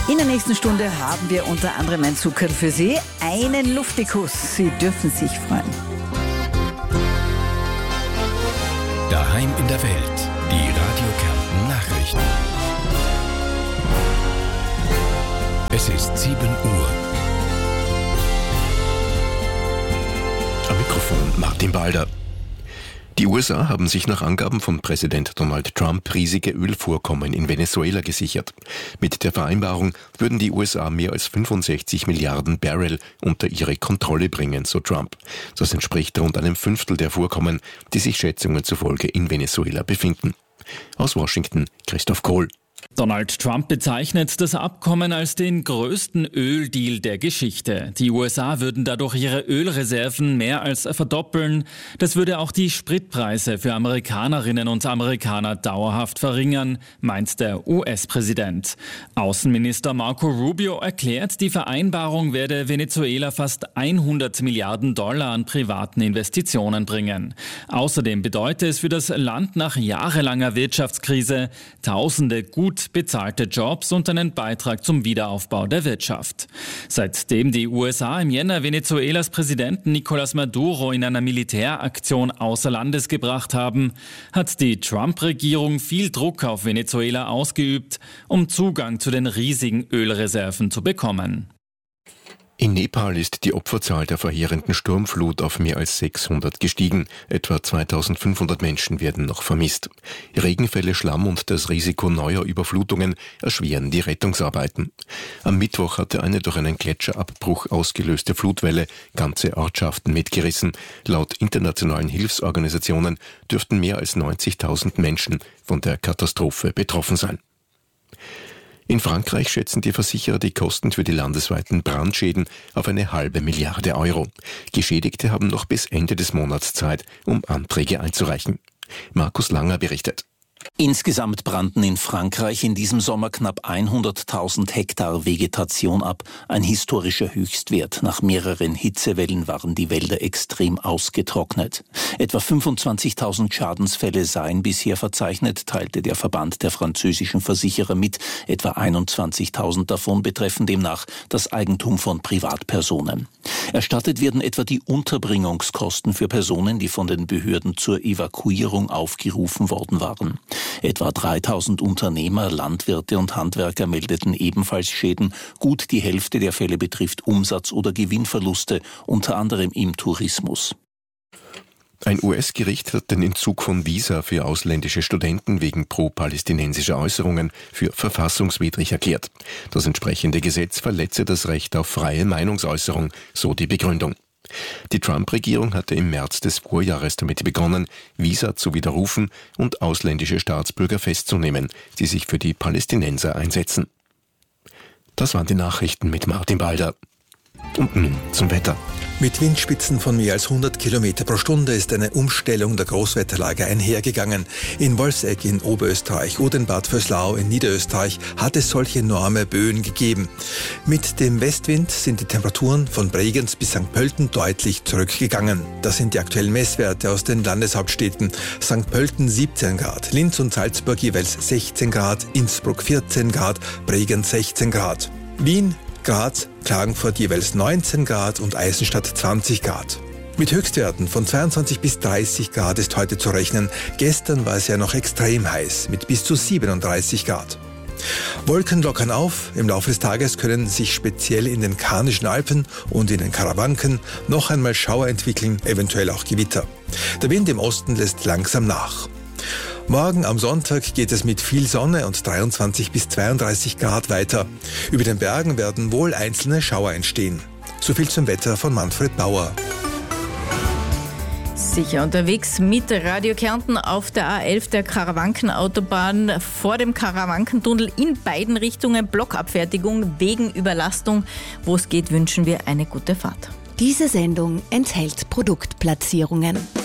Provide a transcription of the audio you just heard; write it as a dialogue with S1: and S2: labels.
S1: In der nächsten Stunde haben wir unter anderem ein Zuckerl für Sie, einen Luftikus. Sie dürfen sich freuen.
S2: Daheim in der Welt, die Radio Kärnten Nachrichten. Es ist 7 Uhr. Am Mikrofon Martin Balder. Die USA haben sich nach Angaben von Präsident Donald Trump riesige Ölvorkommen in Venezuela gesichert. Mit der Vereinbarung würden die USA mehr als 65 Milliarden Barrel unter ihre Kontrolle bringen, so Trump. Das entspricht rund einem Fünftel der Vorkommen, die sich Schätzungen zufolge in Venezuela befinden. Aus Washington, Christoph Kohl.
S3: Donald Trump bezeichnet das Abkommen als den größten Öldeal der Geschichte. Die USA würden dadurch ihre Ölreserven mehr als verdoppeln. Das würde auch die Spritpreise für Amerikanerinnen und Amerikaner dauerhaft verringern, meint der US-Präsident. Außenminister Marco Rubio erklärt, die Vereinbarung werde Venezuela fast 100 Milliarden Dollar an privaten Investitionen bringen. Außerdem bedeute es für das Land nach jahrelanger Wirtschaftskrise Tausende gut bezahlte Jobs und einen Beitrag zum Wiederaufbau der Wirtschaft. Seitdem die USA im Jänner Venezuelas Präsidenten Nicolás Maduro in einer Militäraktion außer Landes gebracht haben, hat die Trump-Regierung viel Druck auf Venezuela ausgeübt, um Zugang zu den riesigen Ölreserven zu bekommen.
S2: In Nepal ist die Opferzahl der verheerenden Sturmflut auf mehr als 600 gestiegen. Etwa 2500 Menschen werden noch vermisst. Regenfälle, Schlamm und das Risiko neuer Überflutungen erschweren die Rettungsarbeiten. Am Mittwoch hatte eine durch einen Gletscherabbruch ausgelöste Flutwelle ganze Ortschaften mitgerissen. Laut internationalen Hilfsorganisationen dürften mehr als 90.000 Menschen von der Katastrophe betroffen sein. In Frankreich schätzen die Versicherer die Kosten für die landesweiten Brandschäden auf eine halbe Milliarde Euro. Geschädigte haben noch bis Ende des Monats Zeit, um Anträge einzureichen. Markus Langer berichtet.
S4: Insgesamt brannten in Frankreich in diesem Sommer knapp 100.000 Hektar Vegetation ab, ein historischer Höchstwert. Nach mehreren Hitzewellen waren die Wälder extrem ausgetrocknet. Etwa 25.000 Schadensfälle seien bisher verzeichnet, teilte der Verband der französischen Versicherer mit. Etwa 21.000 davon betreffen demnach das Eigentum von Privatpersonen. Erstattet werden etwa die Unterbringungskosten für Personen, die von den Behörden zur Evakuierung aufgerufen worden waren. Etwa 3.000 Unternehmer, Landwirte und Handwerker meldeten ebenfalls Schäden. Gut die Hälfte der Fälle betrifft Umsatz- oder Gewinnverluste, unter anderem im Tourismus.
S2: Ein US-Gericht hat den Entzug von Visa für ausländische Studenten wegen pro-palästinensischer Äußerungen für verfassungswidrig erklärt. Das entsprechende Gesetz verletze das Recht auf freie Meinungsäußerung, so die Begründung. Die Trump-Regierung hatte im März des Vorjahres damit begonnen, Visa zu widerrufen und ausländische Staatsbürger festzunehmen, die sich für die Palästinenser einsetzen. Das waren die Nachrichten mit Martin Balder. Und nun zum Wetter.
S5: Mit Windspitzen von mehr als 100 Kilometer pro Stunde ist eine Umstellung der Großwetterlage einhergegangen. In Wolfsegg in Oberösterreich oder in Bad Vöslau in Niederösterreich hat es solche enorme Böen gegeben. Mit dem Westwind sind die Temperaturen von Bregenz bis St. Pölten deutlich zurückgegangen. Das sind die aktuellen Messwerte aus den Landeshauptstädten. St. Pölten 17 Grad, Linz und Salzburg jeweils 16 Grad, Innsbruck 14 Grad, Bregenz 16 Grad. Wien, Graz, Klagenfurt jeweils 19 Grad und Eisenstadt 20 Grad. Mit Höchstwerten von 22 bis 30 Grad ist heute zu rechnen. Gestern war es ja noch extrem heiß mit bis zu 37 Grad. Wolken lockern auf. Im Laufe des Tages können sich speziell in den Karnischen Alpen und in den Karawanken noch einmal Schauer entwickeln, eventuell auch Gewitter. Der Wind im Osten lässt langsam nach. Morgen am Sonntag geht es mit viel Sonne und 23 bis 32 Grad weiter. Über den Bergen werden wohl einzelne Schauer entstehen. So viel zum Wetter von Manfred Bauer.
S6: Sicher unterwegs mit Radio Kärnten auf der A11 der Karawankenautobahn vor dem Karawankentunnel in beiden Richtungen. Blockabfertigung wegen Überlastung. Wo es geht, wünschen wir eine gute Fahrt.
S7: Diese Sendung enthält Produktplatzierungen.